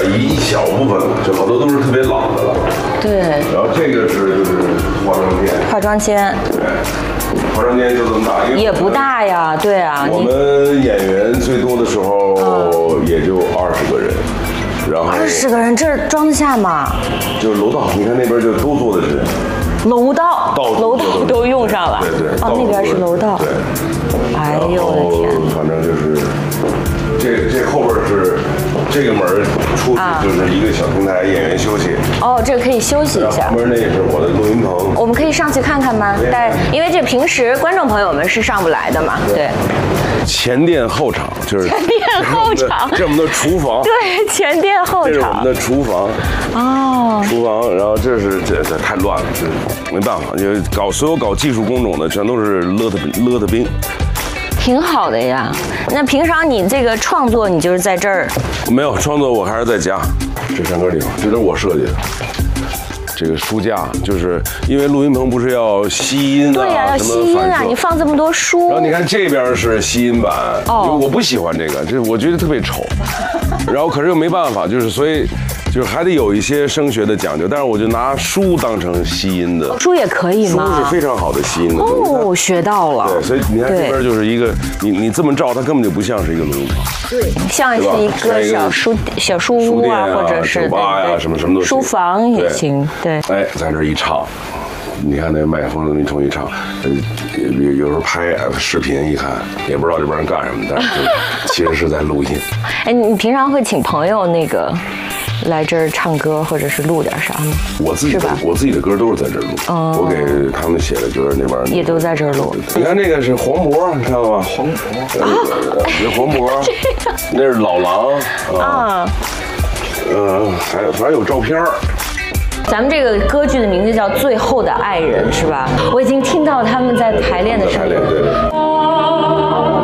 一小部分了，就好多都是特别老的了。 对。 然后这个就是化妆间。 化妆间。 对，化妆间就这么大， 也不大呀，对啊。 我们演员最多的时候也就20个人。然后 20个人，这装得下吗？ 就是楼道，你看那边就都坐的是楼道，楼道都用上了。 对。 哦，那边是楼道。 对。 哎呦我的天！ 反正就是这后边是这个门出去就是一个小平台，演员休息。哦，这个可以休息一下。旁边那也是我的录音棚。我们可以上去看看吗？因为这平时观众朋友们是上不来的嘛。对。 前店后厂就是前店后厂， 这是我们的厨房。 对，前店后厂。 这是我们的厨房。哦。厨房，然后这太乱了，这没办法，因为所有搞技术工种的全都是勒特兵。 挺好的呀。那平常你这个创作，你就是在这儿？ 没有创作，我还是在家。这唱歌地方，这都是我设计的。这个书架就是因为录音棚不是要吸音啊， 对呀，要吸音啊，你放这么多书。 然后你看这边是吸音板，因为我不喜欢这个，我觉得特别丑。然后可是又没办法，就是所以。就是还得有一些声学的讲究，但是我就拿书当成吸音的。书也可以吗？书是非常好的吸音的。哦，学到了。对，所以你看这边就是一个，你这么照，它根本就不像是一个录音棚。对，像是一个小书屋啊，或者是酒吧呀，什么都行。书房也行。对。哎，在这一唱。你看那麦克风这么一冲一唱，有时候拍视频一看，也不知道这帮人干什么，但是其实是在录音。哎，你平常会请朋友来这儿唱歌，或者是录点啥吗？我自己的歌都是在这儿录，我给他们写的歌那边也都在这儿录。你看这个是黄渤，你看到吗？黄渤啊，这黄渤，那是老狼啊，反正有照片。咱们这个歌剧的名字叫《最后的爱人》，是吧？我已经听到他们在排练的声音。